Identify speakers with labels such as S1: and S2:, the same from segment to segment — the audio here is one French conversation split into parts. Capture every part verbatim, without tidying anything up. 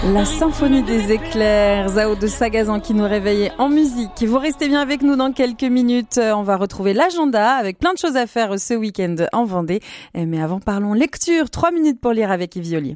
S1: La symphonie des éclairs, Zao de Sagazan qui nous réveillait en musique. Vous restez bien avec nous dans quelques minutes. On va retrouver l'agenda avec plein de choses à faire ce week-end en Vendée. Mais avant, parlons lecture. Trois minutes pour lire avec Yves Violier.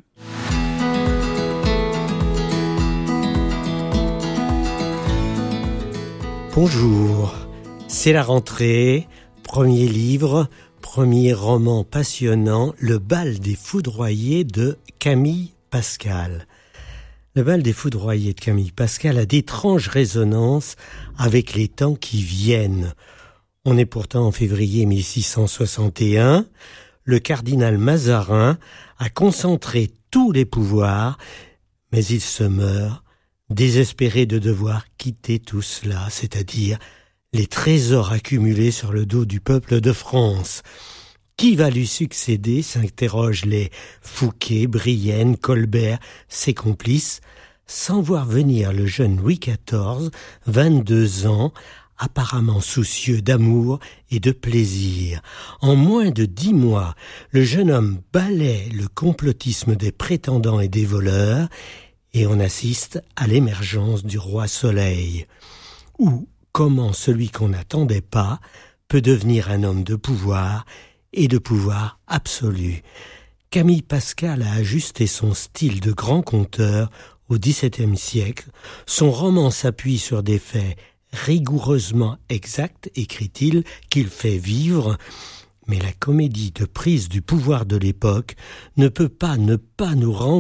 S2: Bonjour, c'est la rentrée. Premier livre, premier roman passionnant, Le bal des foudroyés de Camille Pascal. Le bal des foudroyés de Camille Pascal a d'étranges résonances avec les temps qui viennent. On est pourtant en février mille six cent soixante et un. Le cardinal Mazarin a concentré tous les pouvoirs, mais il se meurt, désespéré de devoir quitter tout cela, c'est-à-dire les trésors accumulés sur le dos du peuple de France. Qui va lui succéder, s'interrogent les Fouquet, Brienne, Colbert, ses complices, sans voir venir le jeune Louis quatorze, vingt-deux ans, apparemment soucieux d'amour et de plaisir. En moins de dix mois, le jeune homme balaie le complotisme des prétendants et des voleurs, et on assiste à l'émergence du roi Soleil. Ou comment celui qu'on n'attendait pas peut devenir un homme de pouvoir et de pouvoir absolu. Camille Pascal a ajusté son style de grand conteur au dix-septième siècle. Son roman s'appuie sur des faits rigoureusement exacts, écrit-il, qu'il fait vivre. Mais la comédie de prise du pouvoir de l'époque ne peut pas ne pas nous rendre